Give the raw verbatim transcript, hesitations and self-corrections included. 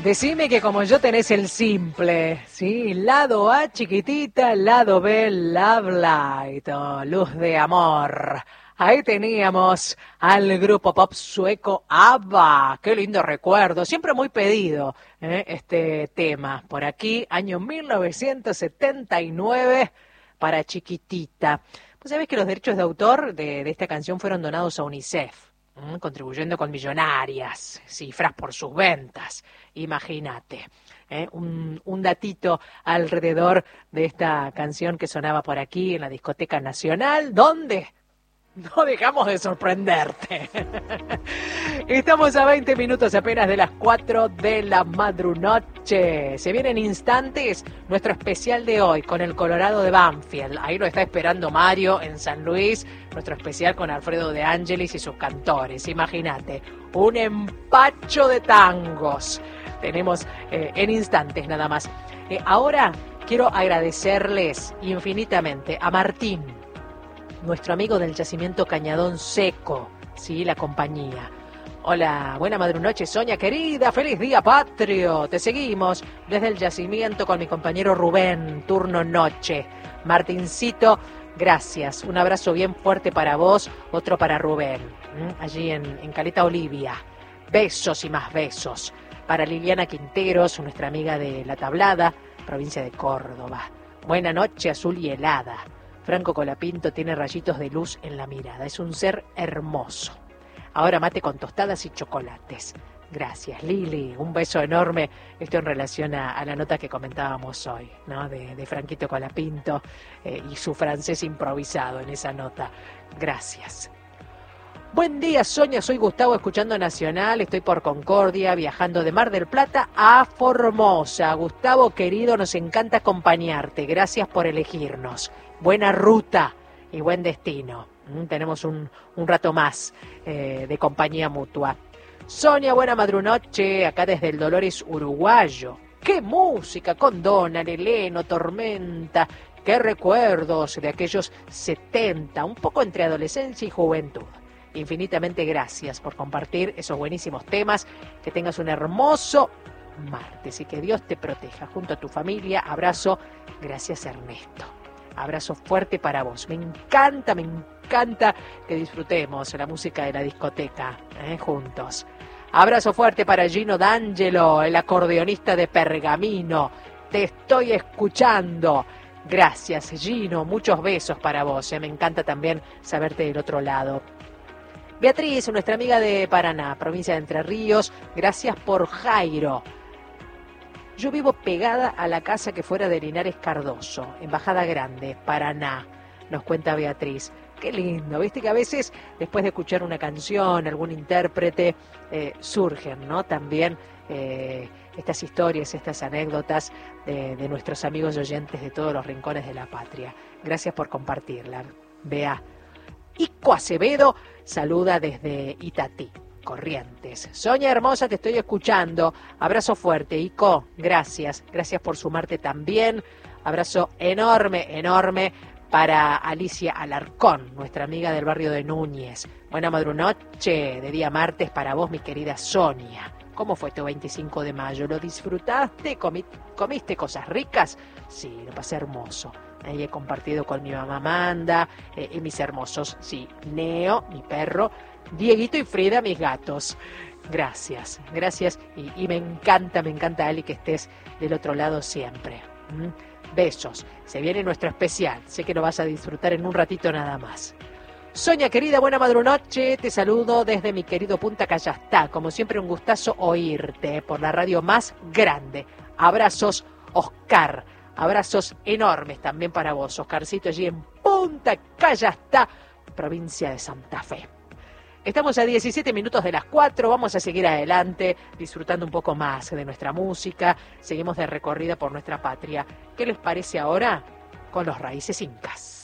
Decime que como yo tenés el simple, ¿sí? Lado A chiquitita, lado B Love Light, oh, luz de amor. Ahí teníamos al grupo pop sueco ABBA. Qué lindo recuerdo, siempre muy pedido ¿eh? este tema. Por aquí, año mil novecientos setenta y nueve, para Chiquitita. Pues sabés que los derechos de autor de, de esta canción fueron donados a UNICEF, ¿eh? contribuyendo con millonarias cifras por sus ventas. Imagínate. ¿eh? Un, un datito alrededor de esta canción que sonaba por aquí en la Discoteca Nacional, ¿dónde? No dejamos de sorprenderte. Estamos a veinte minutos apenas de las cuatro de la madrunoche. Se viene en instantes nuestro especial de hoy con el Colorado de Banfield. Ahí lo está esperando Mario en San Luis. Nuestro especial con Alfredo De Angelis y sus cantores. Imagínate, un empacho de tangos. Tenemos eh, en instantes nada más. Eh, ahora quiero agradecerles infinitamente a Martín, nuestro amigo del yacimiento Cañadón Seco, sí, la compañía. Hola, buena madrunoche, Sonia querida, feliz día patrio. Te seguimos desde el yacimiento con mi compañero Rubén, turno noche. Martincito, gracias. Un abrazo bien fuerte para vos, otro para Rubén, ¿m? allí en, en Caleta Olivia. Besos y más besos. Para Liliana Quinteros, nuestra amiga de La Tablada, provincia de Córdoba. Buena noche, azul y helada. Franco Colapinto tiene rayitos de luz en la mirada. Es un ser hermoso. Ahora mate con tostadas y chocolates. Gracias, Lili. Un beso enorme. Esto en relación a, a la nota que comentábamos hoy, ¿no? De, de Franquito Colapinto eh, y su francés improvisado en esa nota. Gracias. Buen día, Sonia. Soy Gustavo, escuchando Nacional. Estoy por Concordia, viajando de Mar del Plata a Formosa. Gustavo, querido, nos encanta acompañarte. Gracias por elegirnos. Buena ruta y buen destino. Mm, tenemos un, un rato más eh, de compañía mutua. Sonia, buena madrunoche, acá desde el Dolores uruguayo. ¡Qué música! Con Dona, Leleno, Tormenta. ¡Qué recuerdos de aquellos setenta! Un poco entre adolescencia y juventud. Infinitamente gracias por compartir esos buenísimos temas. Que tengas un hermoso martes y que Dios te proteja junto a tu familia. Abrazo. Gracias, Ernesto. Abrazo fuerte para vos. Me encanta, me encanta que disfrutemos la música de la discoteca ¿eh? juntos. Abrazo fuerte para Gino D'Angelo, el acordeonista de Pergamino. Te estoy escuchando. Gracias, Gino. Muchos besos para vos. ¿eh? Me encanta también saberte del otro lado. Beatriz, nuestra amiga de Paraná, provincia de Entre Ríos. Gracias por Jairo. Yo vivo pegada a la casa que fuera de Linares Cardoso, Embajada Grande, Paraná, nos cuenta Beatriz. Qué lindo, viste que a veces después de escuchar una canción, algún intérprete, eh, surgen, ¿no? También eh, estas historias, estas anécdotas de, de nuestros amigos y oyentes de todos los rincones de la patria. Gracias por compartirla, Bea. Ico Acevedo saluda desde Itatí, Corrientes. Sonia hermosa, te estoy escuchando. Abrazo fuerte, Ico. Gracias. Gracias por sumarte también. Abrazo enorme, enorme para Alicia Alarcón, nuestra amiga del barrio de Núñez. Buena madrunoche de día martes para vos, mi querida Sonia. ¿Cómo fue tu veinticinco de mayo? ¿Lo disfrutaste? ¿Comi- ¿Comiste cosas ricas? Sí, lo pasé hermoso. Ahí he compartido con mi mamá Amanda eh, y mis hermosos, sí, Neo, mi perro, Dieguito y Frida, mis gatos. Gracias, gracias. Y, y me encanta, me encanta, Ali, que estés del otro lado siempre. ¿Mm? Besos. Se viene nuestro especial. Sé que lo vas a disfrutar en un ratito nada más. Sonia, querida, buena madrunoche. Te saludo desde mi querido Punta Callastá. Como siempre, un gustazo oírte por la radio más grande. Abrazos, Oscar. Abrazos enormes también para vos, Oscarcito, allí en Punta Callastá, provincia de Santa Fe. Estamos a diecisiete minutos de las cuatro, vamos a seguir adelante, disfrutando un poco más de nuestra música, seguimos de recorrida por nuestra patria. ¿Qué les parece ahora con los Raíces Incas?